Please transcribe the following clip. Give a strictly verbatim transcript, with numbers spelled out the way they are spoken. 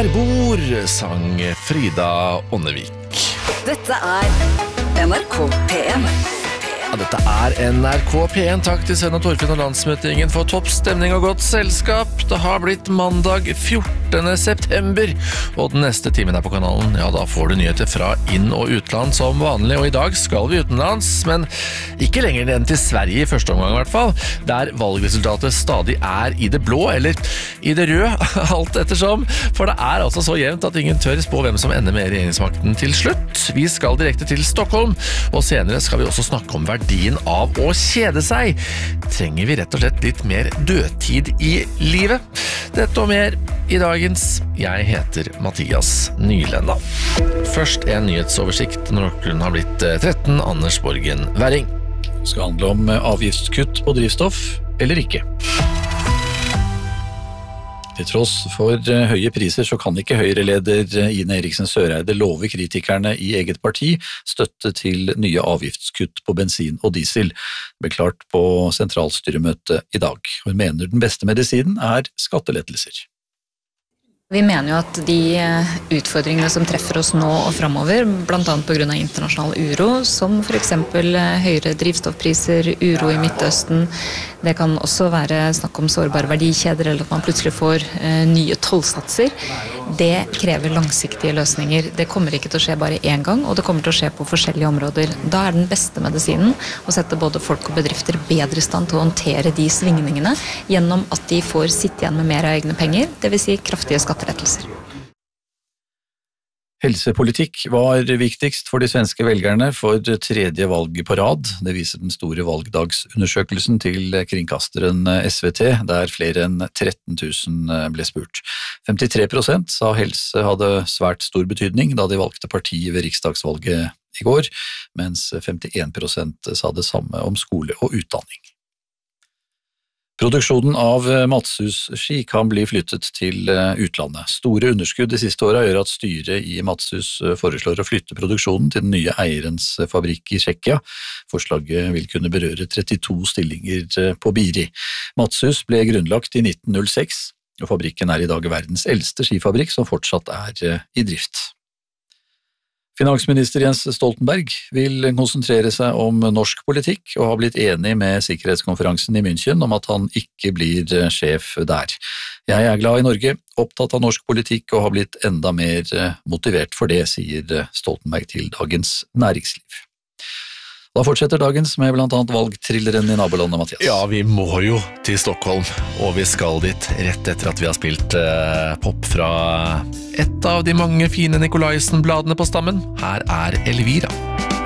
Her bor, sang Frida Ånnevik. Dette er N R K P1. Ja, dette er N R K P en. Takk til Sven og Torfinn og landsmøtingen for topp stemning og godt selskap. Det har blitt mandag fjortende september, og den neste timen er på kanalen. Ja, da får du nyheter fra inn- og utland som vanlig, og i dag skal vi utenlands, men ikke lenger enn til Sverige i første omgang i hvert fall, der valgresultatet stadig er i det blå, eller i det røde, alt ettersom, for det er altså så jevnt at ingen tør spå hvem som ender med regjeringsmakten til slutt. Vi skal direkte til Stockholm, og senere skal vi også snakke om verdien av å kjede seg. Trenger vi rett og slett litt mer dødtid i livet? Dette og mer i dagens. Jeg heter Mathias Nylenda. Først en nyhetsoversikt når klokken har blitt tretten. Anders Borgen Werring. Det skal handle om avgiftskutt på drivstoff eller ikke. Til tross for høye priser så kan ikke Høyre-leder Ine Eriksen Søreide love kritikerne i eget parti støtte til nye avgiftskutt på bensin og diesel. Det ble klart på sentralstyremøtet i dag. Hun mener den beste medisinen er skattelettelser. Vi mener jo at de utfordringene som treffer oss nå og fremover, blant annet på grunn av internasjonal uro, som for eksempel høyere drivstoffpriser, uro i Midtøsten, det kan også være snakk om sårbare verdikjeder, eller at man plutselig får eh, nye tollsatser. Det krever langsiktige løsninger. Det kommer ikke til å skje bare én gang, og det kommer til å skje på forskjellige områder. Da er den beste medisinen å sette både folk og bedrifter bedre i stand til å håndtere de svingningene, gjennom at de får sitte igjen med mer av egne penger, det vil si kraftige skattelettelser. Helsepolitikk var viktigst for de svenske velgerne for tredje valget på rad. Det viser den store valgdagsundersøkelsen til kringkasteren S V T, der flere enn tretten tusen ble spurt. femtitre prosent sa helse hadde svært stor betydning da de valgte parti ved riksdagsvalget i går, mens femtien prosent sa det samme om skole og utdanning. Produksjonen av Matshus-ski kan bli flyttet til utlandet. Store underskudd de siste årene gjør at styret i Matshus foreslår å flytte produksjonen til den nye eierens fabrikk i Tsjekkia. Forslaget vil kunne berøre trettito stillinger på Biri. Matshus ble grunnlagt i nitten null seks, og fabrikken er i dag verdens eldste skifabrikk som fortsatt er i drift. Finansminister Jens Stoltenberg vil konsentrere seg om norsk politikk og har blitt enig med sikkerhetskonferansen i München om at han ikke blir sjef der. Jeg er glad i Norge, opptatt av norsk politikk og har blitt enda mer motivert for det, sier Stoltenberg til Dagens Næringsliv. Da fortsetter dagens med blant annet valgtrilleren i nabolandet, Mathias. Ja, vi må jo til Stockholm, og vi skal dit rett etter at vi har spilt eh, pop fra et av de mange fine Nikolaisen-bladene på stammen. Her er Elvira.